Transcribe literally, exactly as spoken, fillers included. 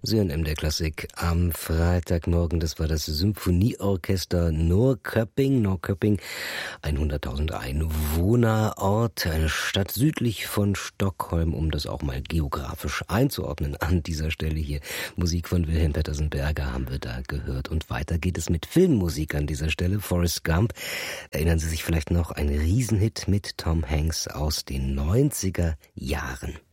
C N M der Klassik am Freitagmorgen. Das war das Symphonieorchester Norrköping. Norrköping, hunderttausend Einwohnerort, eine Stadt südlich von Stockholm, um das auch mal geografisch einzuordnen. An dieser Stelle hier Musik von Wilhelm Petersen-Berger haben wir da gehört. Und weiter geht es mit Filmmusik an dieser Stelle. Forrest Gump. Erinnern Sie sich vielleicht noch, ein Riesenhit mit Tom Hanks aus den neunziger Jahren.